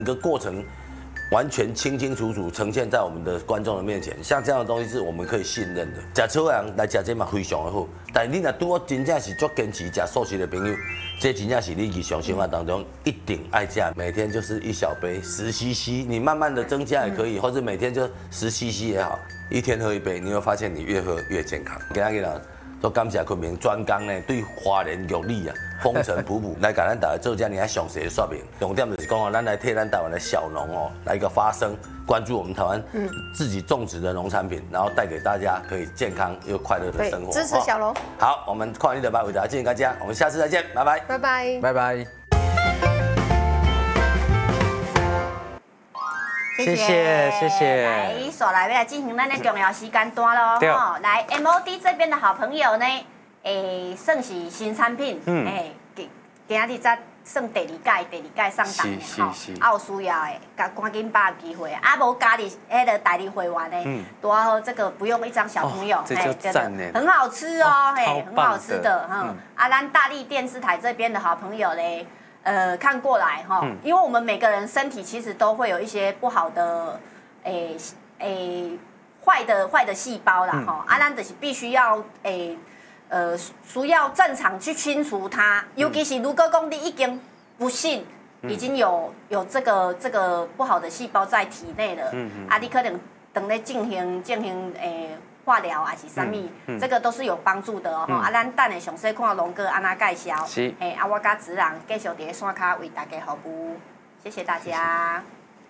整个过程完全清清楚楚呈现在我们的观众的面前。像这样的东西是我们可以信任的。吃草的人来吃这嘛非常的好，但你若拄好真正是足坚持吃素食的朋友，这真正是你日常生活当中一定爱吃。每天就是1小杯10cc， 你慢慢的增加也可以，或者每天就10cc 也好，一天喝1杯，你会发现你越喝越健康。今仔日啦，都感谢昆明专工呢，对花莲玉里啊风尘仆仆来甲咱大家做这样详细的说明。重点就是讲哦，咱来替咱台湾的小农哦来一个发声，关注我们台湾自己种植的农产品，然后带给大家可以健康又快乐的生活。 支持小农。 好，我们跨年的吧，为大家敬大家，我们下次再见，拜拜， 拜拜， 拜拜。 谢谢。 来，所来要进行咱的重要时间段咯。吼，来 MOD 这边的好朋友呢，算是新产品，今日才算第二届上档的吼，有需要的，赶紧把握机会。无加入迄个代理会员呢，多好，这个不用一张小朋友， 这就赞呢， 很好吃哦，很好吃的，咱大力电视台这边的好朋友嘞。看过来哈，因为我们每个人身体其实都会有一些不好的，坏的细胞啦哈，咱就是必须要需要正常去清除它，尤其是如果讲你已经不幸已经有这个不好的细胞在体内了，你可能等咧进行化疗还是啥物，这个都是有帮助的哦。咱等下详细看龙哥安那介绍。 是。 我甲子人继续伫线卡为大家服务，谢谢大家。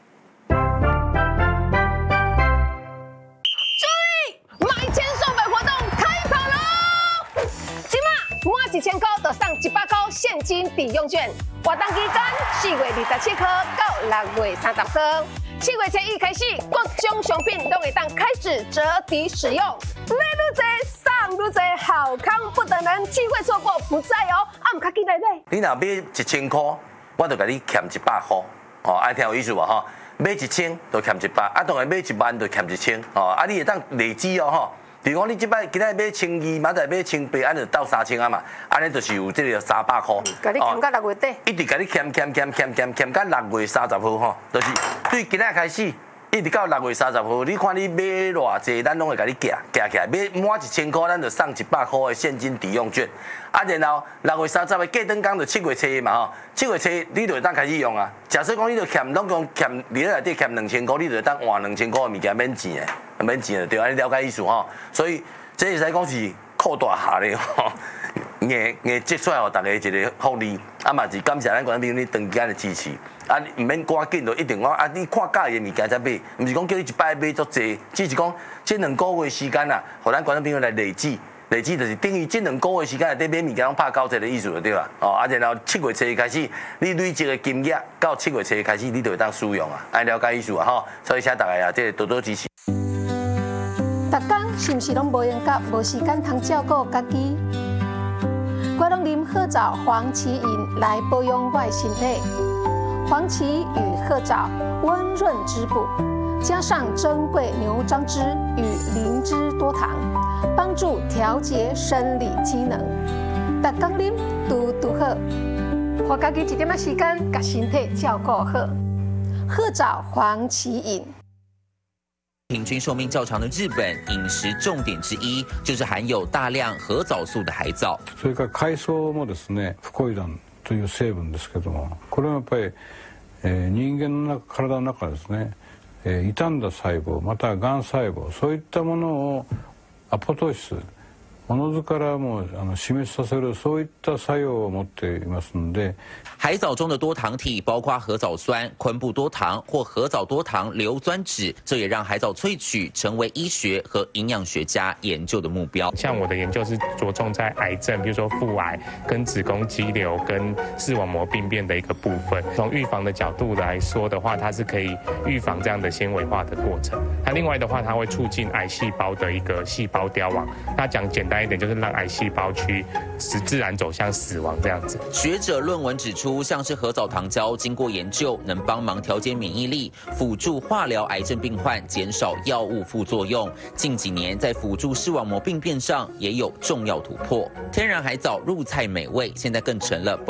注意，买1000送100活动开跑喽！今嘛满1000块就送100块现金抵用券，活动期间4月27号到6月30号。7月初1开始，各种商品都会当开始折抵使用，买愈多送愈多，好康不等人，机会错过不再哦！唔卡记来买。 你若买1000块，我就甲你欠100块，哦，爱听有意思无吼？买1000就欠100，当然买1万就欠1000，哦，你会当累积哦吼。比如讲，你即摆今仔买1200，明仔买1800，安就到3000啊嘛，安尼就是有这个300块。 甲你欠到6月底。 一直甲你欠到6月30号吼，就是对今仔开始，一直到6月30号，你看你买偌济，咱拢会甲你夹起来，买满1000块，咱就送100块的现金抵用券。然后6月30号过灯工就7月初1嘛吼，7月初1你就会当开始用啊。假设讲你就欠，拢讲欠你内底欠2000块，你就会当换2000块的物件免钱的，免钱的对，安尼了解意思吼。所以这会使讲是扩大下咧吼，硬积出来，互大家一个福利。嘛是感谢咱观众朋友你长期的支持。唔免赶紧就一定讲你看介意的物件才买，唔是讲叫你一摆买足济，只是讲这2个月时间啊，互咱观众朋友来累积就是等于这2个月时间内底买物件拢拍90%的意思就对啦。然后7月初1开始，你累积的金额到7月初1开始，你就会当使用啊，了解意思啊吼。所以请大家啊，这多多支持。 逐工是毋是拢无闲甲，无时间通照顾家己？我拢啉褐藻黄芪饮来保养我的身体。黄芪与褐藻温润滋补，加上珍贵牛樟汁与灵芝多糖，帮助调节生理机能。逐工啉拄好，花家己一点仔时间，甲身体照顾好。褐藻黄芪饮。 平均寿命较长的日本，饮食重点之一就是含有大量褐藻素的海藻。 それから海藻もですね、フコイダンという成分ですけども、これはやっぱり、人間の体の中ですね、傷んだ細胞またはがん細胞そういったものをアポトシスおのずからも死滅させるそういった作用を持っていますので。 海藻中的多糖体包括褐藻酸、昆布多糖或褐藻多糖硫酸酯，这也让海藻萃取成为医学和营养学家研究的目标。 像我的研究是着重在癌症，比如说腹癌、跟子宫肌瘤、跟视网膜病变的一个部分。从预防的角度来说的话，它是可以预防这样的纤维化的过程。那另外的话，它会促进癌细胞的一个细胞凋亡。那讲简单一点，就是让癌细胞去自然走向死亡这样子。 学者论文指出，像是褐藻糖胶经过研究，能帮忙调节免疫力，辅助化疗癌症病患减少药物副作用。近几年在辅助视网膜病变上也有重要突破。天然海藻入菜美味，现在更成了